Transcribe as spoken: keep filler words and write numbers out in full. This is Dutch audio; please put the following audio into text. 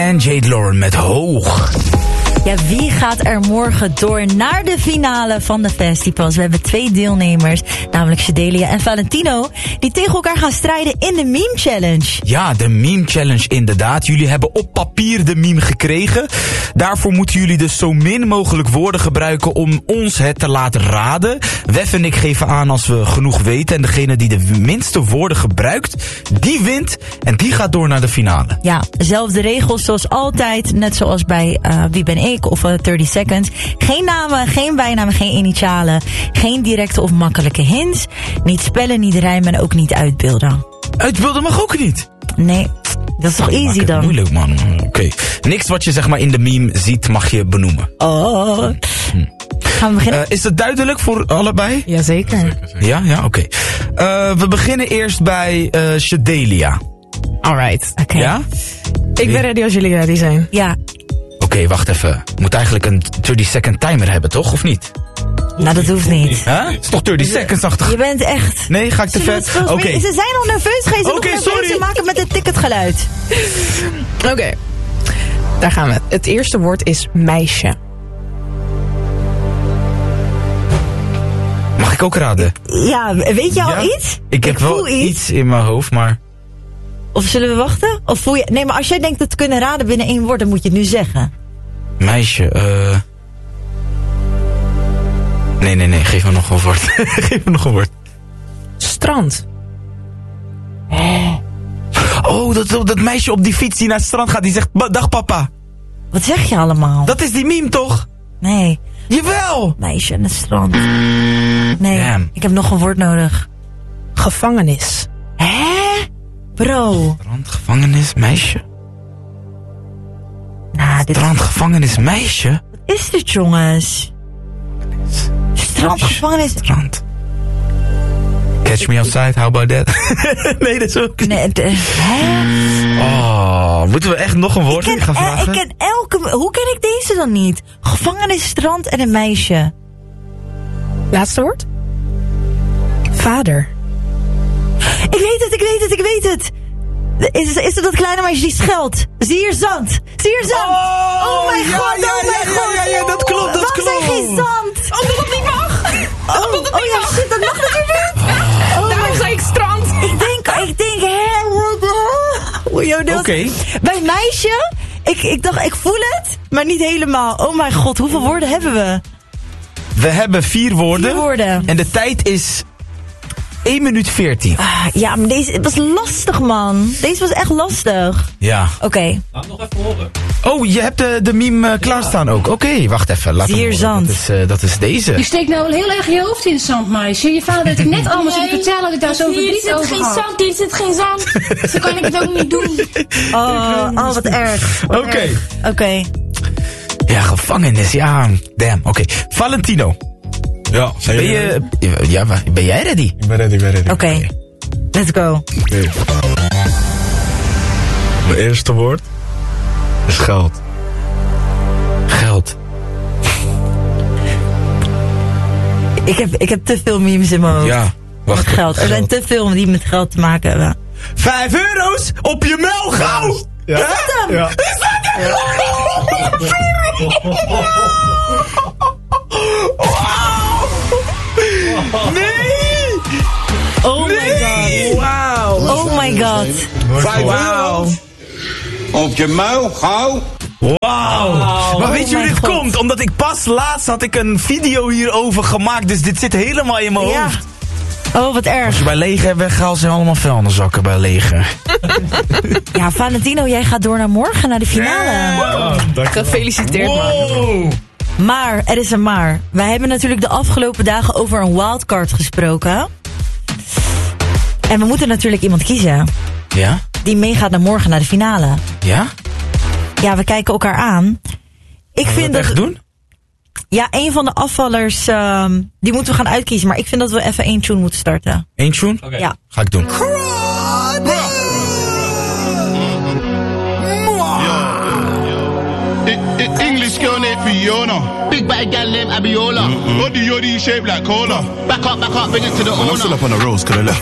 En Jade Lauren met Hoog. Ja, wie gaat er morgen door naar de finale van de festivals? We hebben twee deelnemers, namelijk Sedelia en Valentino, die tegen elkaar gaan strijden in de Meme Challenge. Ja, de Meme Challenge inderdaad. Jullie hebben op papier de meme gekregen. Daarvoor moeten jullie dus zo min mogelijk woorden gebruiken om ons het te laten raden. Wef en ik geven aan als we genoeg weten. En degene die de minste woorden gebruikt, die wint. En die gaat door naar de finale. Ja, zelfde regels zoals altijd. Net zoals bij uh, Wie ben ik of uh, dertig seconds. Geen namen, geen bijnamen, geen initialen. Geen directe of makkelijke hints. Niet spellen, niet rijmen en ook niet uitbeelden. Uitbeelden mag ook niet. Nee, dat is toch oh, easy dan? Moeilijk man. Oké. Okay. Niks wat je zeg maar in de meme ziet mag je benoemen. Oh. Hm. Gaan we beginnen? Uh, is het duidelijk voor allebei? Jazeker. Zeker, zeker. Ja, ja, oké. Okay. Uh, we beginnen eerst bij uh, Sedelia. Alright. Oké. Okay. Ja? Ik ben ready als jullie ready zijn. Ja. Oké, okay, wacht even. Je moet eigenlijk een dertig second timer hebben, toch? Of niet? Nou, dat hoeft niet. Huh? Het is toch dertig seconds-achtig? Je bent echt... Nee, ga ik te vet? Oké. Okay. Ze zijn al nerveus. Ga je ze okay, nog nerveus maken met het ticketgeluid? Oké. Okay. Daar gaan we. Het eerste woord is meisje. Mag ik ook raden? Ja, weet je al ja? iets? Ik heb ik wel iets. iets in mijn hoofd, maar... Of zullen we wachten? Of voel je... Nee, maar als jij denkt het te kunnen raden binnen één woord, dan moet je het nu zeggen. Meisje, eh... Uh... Nee, nee, nee, geef me nog een woord. Geef me nog een woord. Strand. Oh, dat, dat meisje op die fiets die naar het strand gaat, die zegt, dag papa. Wat zeg je allemaal? Dat is die meme, toch? Nee. Jawel! Meisje aan het strand. Nee, Damn. Ik heb nog een woord nodig. Gevangenis. Hè? Bro. Strand, gevangenis, meisje. Nou, dit... Strand, gevangenis, meisje? Wat is dit, jongens? Strand, gevangenis. Strand. Catch me outside, how about that? Nee, dat is ook niet. Nee, de, hè? Oh, moeten we echt nog een woord ken, gaan vragen? Ik ken elke... Hoe ken ik deze dan niet? Gevangenis, strand en een meisje. Laatste woord? Vader. Ik weet het, ik weet het, ik weet het. Is, is het dat kleine meisje die scheldt? Zie hier zand. Zie hier zand. Oh, oh mijn ja, god, ja, oh mijn ja, god. Ja, ja, ja, dat klopt, dat Waarom klopt. zijn geen zand? Omdat het niet mag. Oh, Omdat het oh niet ja, mag. shit, dat mag natuurlijk niet. Oh, daarom zei ik strand. Ik denk, ik denk, hè. Oké. Okay. Bij meisje, ik, ik dacht, ik voel het, maar niet helemaal. Oh mijn god, hoeveel woorden hebben we? We hebben vier woorden. Vier woorden. En de tijd is één minuut veertien. Ah, ja, maar deze was lastig, man. Deze was echt lastig. Ja. Oké. Okay. Laat hem nog even horen. Oh, je hebt de, de meme uh, klaarstaan ook. Oké, okay, wacht even. Laat Hier zand. Dat is, uh, dat is deze. Je steekt nou heel erg je hoofd in het zand, meisje. Je vader heeft het net allemaal zitten vertellen dat ik daar zo verdriet over Hier zit geen zand, hier zit geen zand. Zo kan ik het ook niet doen. Oh, oh wat erg. Oké. Okay. Oké. Okay. Ja, gevangenis. Ja, damn. Oké. Okay. Valentino. Ja, zijn ben je... Ja, ben jij ready? Ik ben ready, ik ben ready. Oké. Okay. Let's go. Okay. Mijn eerste woord is geld. Geld. Ik heb, ik heb te veel memes in mijn hoofd. Ja, wacht. Met geld. Er zijn te veel die met geld te maken hebben. Vijf euro's op je mel, gauw! Ja. Is dat hem? Ja. Is dat hem? Wow. Nee! Oh nee. my god. Wauw. Oh my god. Vijf euro's op je muil, gauw. Wauw. Wow. Maar weet Oh je hoe dit God. komt? Omdat ik pas laatst had ik een video hierover gemaakt. Dus dit zit helemaal in mijn Ja. hoofd. Oh, wat erg. Als je bij leger hebt weggehaald, zijn allemaal vuilniszakken bij leger. Ja, Valentino, jij gaat door naar morgen, naar de finale. Yeah. Gefeliciteerd, man. Wow. Maar, er is een maar. Wij hebben natuurlijk de afgelopen dagen over een wildcard gesproken. En we moeten natuurlijk iemand kiezen. Ja? Die meegaat naar morgen naar de finale. Ja? Ja, we kijken elkaar aan. Ik Gaan we vind dat dat... echt doen? Ja, een van de afvallers, um, die moeten we gaan uitkiezen. Maar ik vind dat we even één tune moeten starten. Eén tune? Okay. Ja. Ga ik doen. English girl named Fiona. Big bad gal named Abiola. Body yoddy shaped like cola. Back up, back up, bring it to the owner. I'm still up on the roads, cause I left.